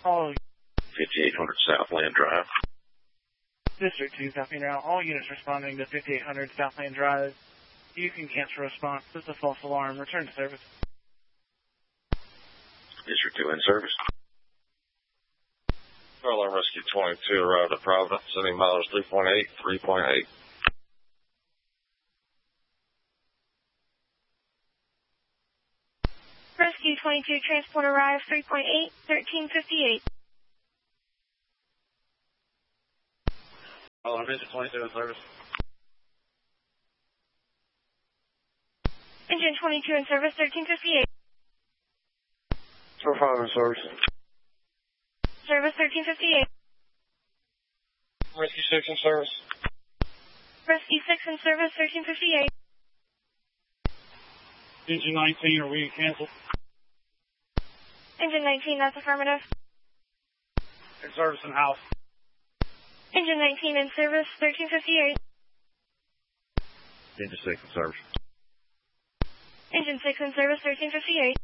All 5800 Southland Drive. District 2 copying route. All units responding to 5800 Southland Drive. You can cancel response. This is a false alarm. Return to service. District 2 in service. Alarm Rescue 22 arrived at Providence, sending mileage 3.8, 3.8. Rescue 22 transport arrived 3.8, 1358. Alarm Engine 22 in service. Engine 22 in service 1358. 45 in service. Service 1358. Rescue 6 in service. Rescue 6 in service 1358. Engine 19, are we canceled? Engine 19, that's affirmative. In service in house. Engine 19 in service 1358. Engine 6 in service. Engine 6 in service 1358.